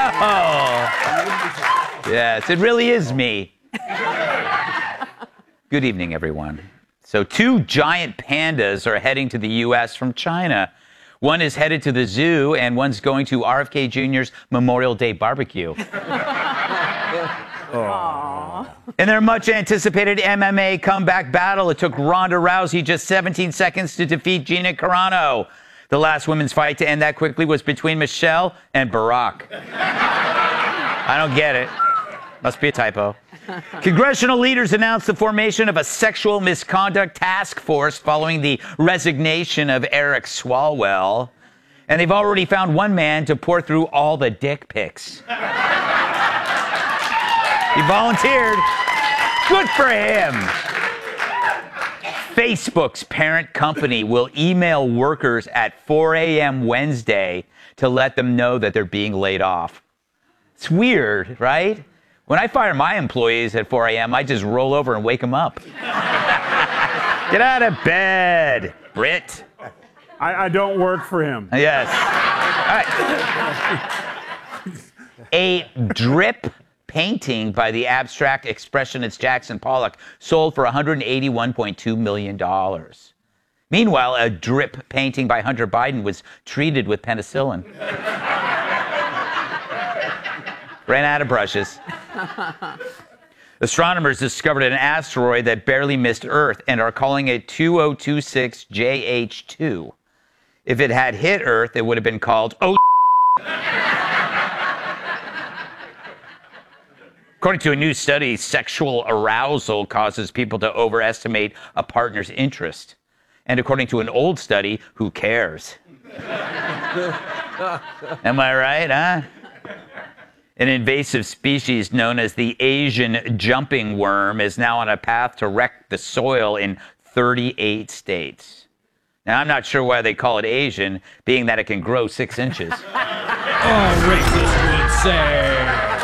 Yes, it really is me. Good evening, everyone. So 2 giant pandas are heading to the U.S. from China. One is headed to the zoo, and one's going to RFK Jr.'s Memorial Day barbecue. In their much-anticipated MMA comeback battle, it took Ronda Rousey just 17 seconds to defeat Gina Carano. The last women's fight to end that quickly was between Michelle and Barack. I don't get it. Must be a typo. Congressional leaders announced the formation of a sexual misconduct task force following the resignation of Eric Swalwell. And they've already found one man to pour through all the dick pics. He volunteered. Good for him. Facebook's parent company will email workers at 4 a.m. Wednesday to let them know that they're being laid off. It's weird, right? When I fire my employees at 4 a.m., I just roll over and wake them up. Get out of bed, Brit. I don't work for him. Yes. All right. A drip painting by the abstract expressionist Jackson Pollock sold for $181.2 million. Meanwhile, a drip painting by Hunter Biden was treated with penicillin. Ran out of brushes. Astronomers discovered an asteroid that barely missed Earth and are calling it 2026 JH2. If it had hit Earth, it would have been called According to a new study, sexual arousal causes people to overestimate a partner's interest. And according to an old study, who cares? Am I right, huh? An invasive species known as the Asian jumping worm is now on a path to wreck the soil in 38 states. Now, I'm not sure why they call it Asian, being that it can grow 6 inches. Racist would say.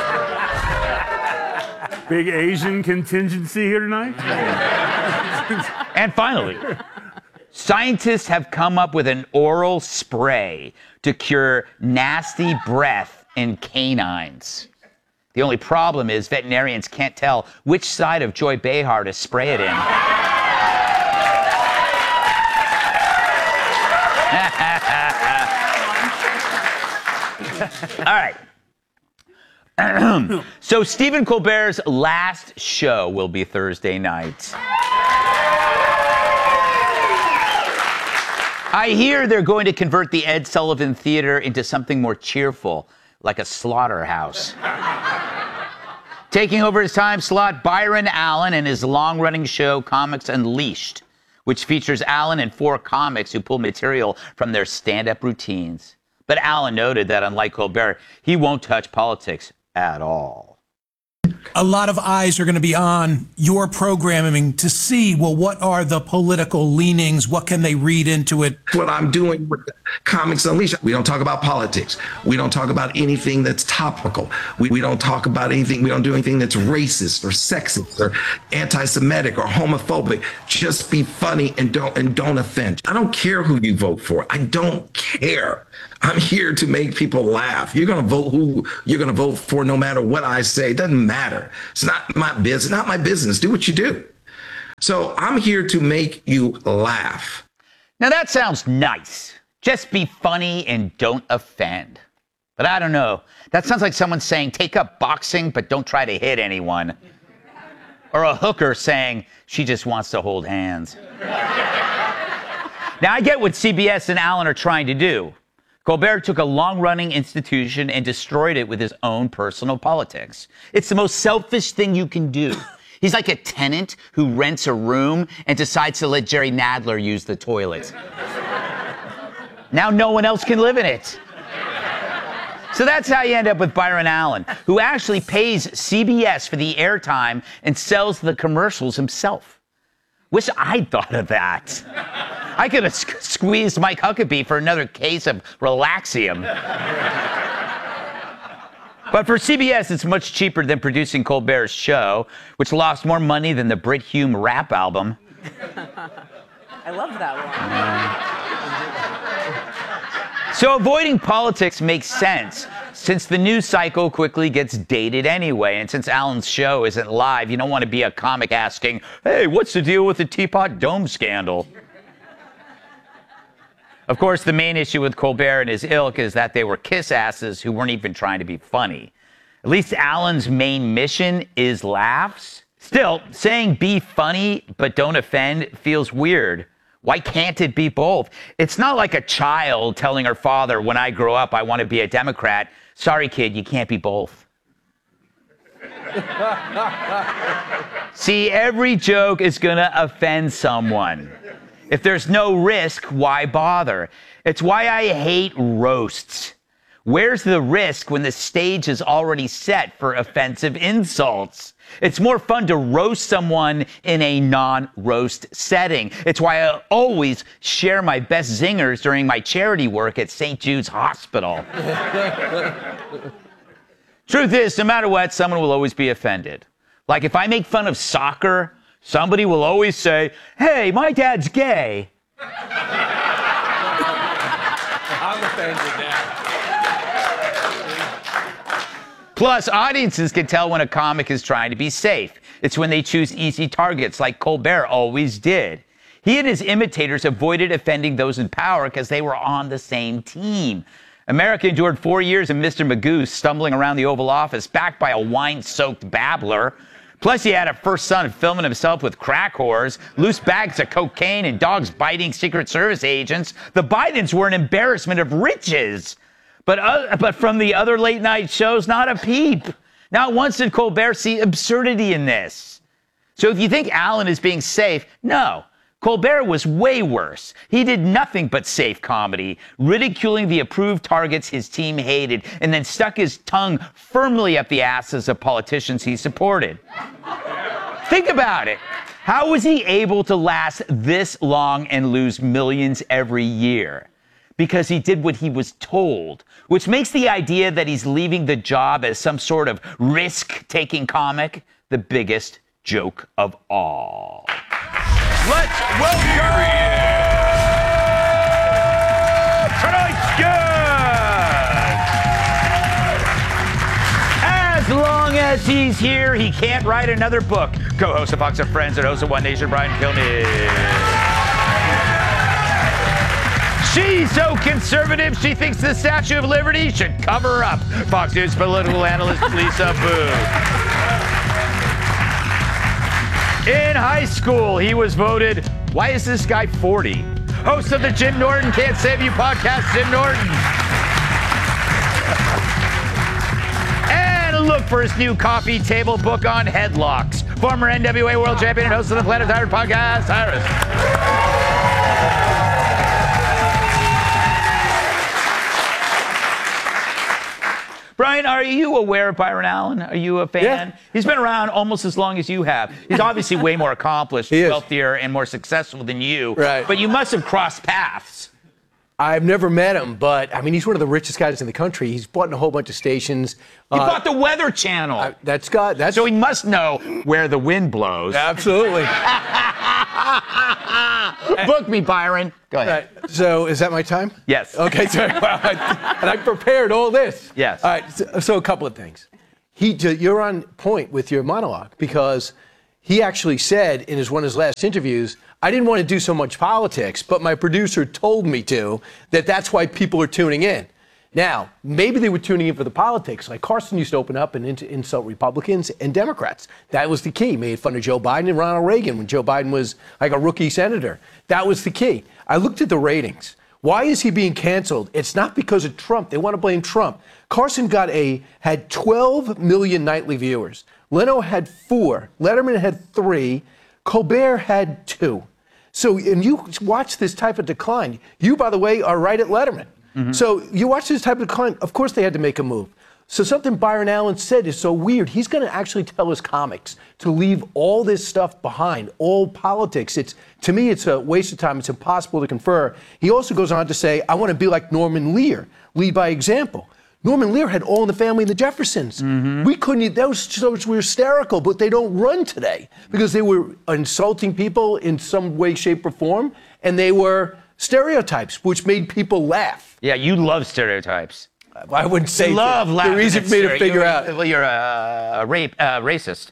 Big Asian contingency here tonight? And finally, scientists have come up with an oral spray to cure nasty breath in canines. The only problem is veterinarians can't tell which side of Joy Behar to spray it in. All right. So Stephen Colbert's last show will be Thursday night. I hear they're going to convert the Ed Sullivan Theater into something more cheerful, like a slaughterhouse. Taking over his time slot, Byron Allen and his long-running show, Comics Unleashed, which features Allen and 4 comics who pull material from their stand-up routines. But Allen noted that, unlike Colbert, he won't touch politics at all. A lot of eyes are going to be on your programming to see, well, what are the political leanings? What can they read into it? What I'm doing with Comics Unleashed, we don't talk about politics. We don't talk about anything that's topical. We don't talk about anything. We don't do anything that's racist or sexist or anti-Semitic or homophobic. Just be funny and don't offend. I don't care who you vote for. I don't care. I'm here to make people laugh. You're going to vote who you're going to vote for no matter what I say. It doesn't matter. It's not my business. Not my business. Do what you do. So I'm here to make you laugh. Now that sounds nice. Just be funny and don't offend. But I don't know. That sounds like someone saying, take up boxing, but don't try to hit anyone. Or a hooker saying, she just wants to hold hands. Now I get what CBS and Allen are trying to do. Colbert took a long-running institution and destroyed it with his own personal politics. It's the most selfish thing you can do. He's like a tenant who rents a room and decides to let Jerry Nadler use the toilet. Now no one else can live in it. So that's how you end up with Byron Allen, who actually pays CBS for the airtime and sells the commercials himself. Wish I'd thought of that. I could have squeezed Mike Huckabee for another case of Relaxium. But for CBS, it's much cheaper than producing Colbert's show, which lost more money than the Brit Hume rap album. I love that one. So avoiding politics makes sense, since the news cycle quickly gets dated anyway, and since Allen's show isn't live, you don't want to be a comic asking, hey, what's the deal with the Teapot Dome scandal? Of course, the main issue with Colbert and his ilk is that they were kiss asses who weren't even trying to be funny. At least Allen's main mission is laughs. Still, saying be funny but don't offend feels weird. Why can't it be both? It's not like a child telling her father, when I grow up, I want to be a Democrat. Sorry, kid, you can't be both. See, every joke is going to offend someone. If there's no risk, why bother? It's why I hate roasts. Where's the risk when the stage is already set for offensive insults? It's more fun to roast someone in a non-roast setting. It's why I always share my best zingers during my charity work at St. Jude's Hospital. Truth is, no matter what, someone will always be offended. Like if I make fun of soccer, somebody will always say, hey, my dad's gay. I'm offended now. Plus, audiences can tell when a comic is trying to be safe. It's when they choose easy targets, like Colbert always did. He and his imitators avoided offending those in power because they were on the same team. America endured 4 years of Mr. Magoo stumbling around the Oval Office, backed by a wine-soaked babbler. Plus, he had a first son filming himself with crack whores, loose bags of cocaine, and dogs biting Secret Service agents. The Bidens were an embarrassment of riches. But from the other late-night shows, not a peep. Not once did Colbert see absurdity in this. So if you think Allen is being safe, no. Colbert was way worse. He did nothing but safe comedy, ridiculing the approved targets his team hated, and then stuck his tongue firmly up the asses of politicians he supported. Think about it. How was he able to last this long and lose millions every year? Because he did what he was told, which makes the idea that he's leaving the job as some sort of risk-taking comic the biggest joke of all. Let's welcome tonight's guest. As long as he's here, he can't write another book. Co-host of Fox and Friends and host of One Nation, Brian Kilmeade. She's so conservative, she thinks the Statue of Liberty should cover her up. Fox News political analyst Lisa Booth. In high school, he was voted, why is this guy 40? Host of the Jim Norton Can't Save You podcast, Jim Norton. And look for his new coffee table book on headlocks. Former NWA world champion and host of the Planet Tired podcast, Cyrus. Brian, are you aware of Byron Allen? Are you a fan? Yeah. He's been around almost as long as you have. He's obviously way more accomplished, wealthier, and more successful than you. Right. But you must have crossed paths. I've never met him, but, I mean, he's one of the richest guys in the country. He's bought a whole bunch of stations. He bought the Weather Channel. That's so he must know where the wind blows. Absolutely. Book me, Byron. Go ahead. Right. So is that my time? Yes. Okay. Sorry. And I prepared all this. Yes. All right. So a couple of things. You're on point with your monologue because he actually said in one of his last interviews, I didn't want to do so much politics, but my producer told me to, that's why people are tuning in. Now, maybe they were tuning in for the politics. Like Carson used to open up and insult Republicans and Democrats. That was the key. Made fun of Joe Biden and Ronald Reagan when Joe Biden was like a rookie senator. That was the key. I looked at the ratings. Why is he being canceled? It's not because of Trump. They want to blame Trump. Carson had 12 million nightly viewers. Leno had 4. Letterman had 3. Colbert had 2. So, and you watch this type of decline. You, by the way, are right at Letterman. Mm-hmm. So you watch this type of decline. Of course they had to make a move. So something Byron Allen said is so weird. He's going to actually tell his comics to leave all this stuff behind, all politics. To me, it's a waste of time. It's impossible to confer. He also goes on to say, I want to be like Norman Lear, lead by example. Norman Lear had All in the Family and the Jeffersons. Mm-hmm. We couldn't, those shows were hysterical, but they don't run today because they were insulting people in some way, shape, or form, and they were stereotypes, which made people laugh. Yeah, you love stereotypes. I wouldn't say Love that. laughing. They're easy for me to figure out. Well, you're a racist.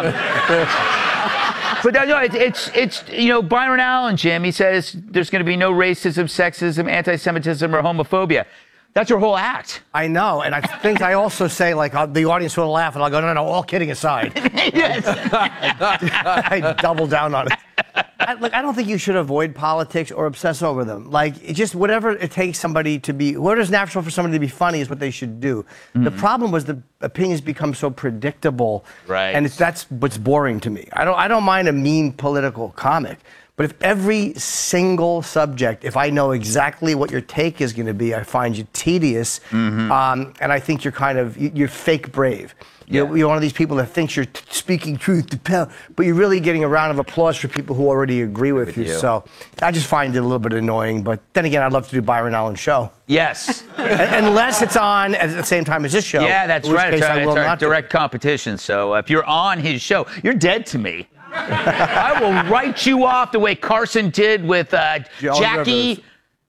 But no, it's Byron Allen, Jim. He says there's going to be no racism, sexism, anti-Semitism, or homophobia. That's your whole act. I know, and I think I also say, like, the audience will laugh, and I'll go, no, all kidding aside. Yes. I double down on it. Look, I don't think you should avoid politics or obsess over them. Like, just whatever it takes somebody to be, whatever's natural for somebody to be funny is what they should do. The problem was the opinions become so predictable. Right. And that's what's boring to me. I don't mind a mean political comic. But if every single subject, if I know exactly what your take is going to be, I find you tedious, and I think you're fake brave. You're one of these people that thinks you're speaking truth to power, but you're really getting a round of applause for people who already agree with you. So I just find it a little bit annoying. But then again, I'd love to do Byron Allen's show. Yes. Unless it's on at the same time as this show. Yeah, that's in which right. case I will It's our not do it. direct competition. So if you're on his show, you're dead to me. I will write you off the way Carson did with Jackie.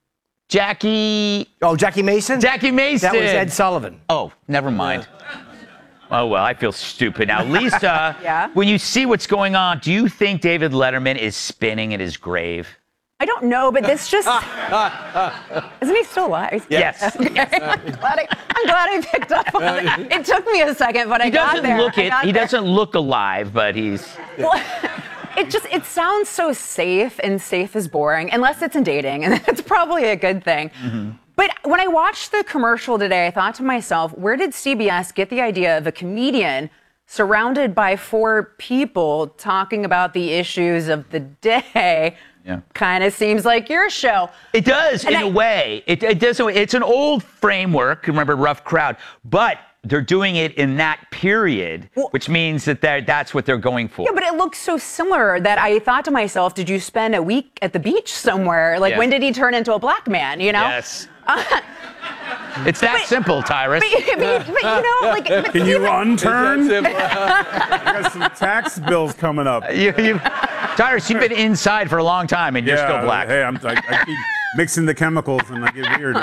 Oh, Jackie Mason? Jackie Mason. That was Ed Sullivan. Oh, never mind. Oh, well, I feel stupid now. Lisa, when you see what's going on, do you think David Letterman is spinning in his grave? I don't know, but this just isn't he still alive? Yes. Okay. I'm glad I picked up on it. It took me a second, but I got there. He doesn't look alive, but he's. Well, it sounds so safe, and safe is boring unless it's in dating, and that's probably a good thing. But when I watched the commercial today, I thought to myself, where did CBS get the idea of a comedian surrounded by 4 people talking about the issues of the day? Yeah. Kind of seems like your show. It does, in a way. It does. It's an old framework. Remember, rough crowd. But they're doing it in that period, which means that that's what they're going for. Yeah, but it looks so similar that I thought to myself, did you spend a week at the beach somewhere? Like, when did he turn into a black man, you know? Yes. It's that simple, Tyrus. But you know, like... Can you unturn? I got some tax bills coming up. Tyrus, you've been inside for a long time, and you're still black. Hey, I keep mixing the chemicals, and I get weird.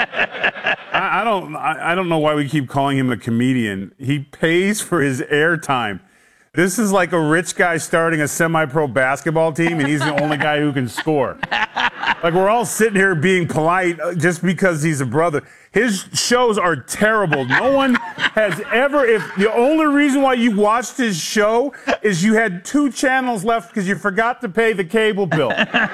I don't know why we keep calling him a comedian. He pays for his airtime. This is like a rich guy starting a semi-pro basketball team, and he's the only guy who can score. Like, we're all sitting here being polite just because he's a brother. His shows are terrible. No one has ever, if the only reason why you watched his show is you had 2 channels left because you forgot to pay the cable bill.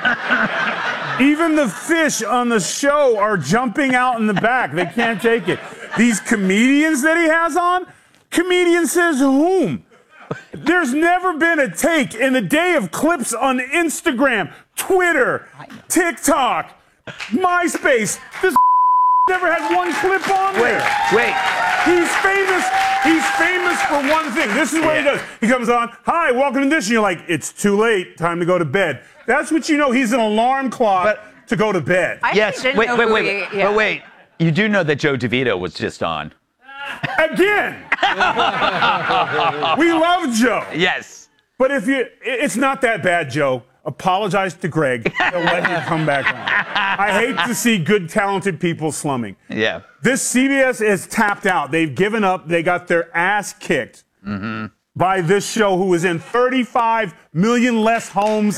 Even the fish on the show are jumping out in the back. They can't take it. These comedians that he has on, comedian says whom? There's never been a take in the day of clips on Instagram, Twitter, TikTok, MySpace. This never had one clip on there. Wait. He's famous. He's famous for one thing. This is what he does. He comes on, hi, welcome to this. And you're like, it's too late. Time to go to bed. That's what you know. He's an alarm clock to go to bed. Yes. Wait. You do know that Joe DeVito was just on. Again. We love Joe. Yes. But it's not that bad, Joe. Apologize to Greg. He'll let you come back on. I hate to see good, talented people slumming. Yeah. This CBS is tapped out. They've given up. They got their ass kicked by this show, who was in 35 million less homes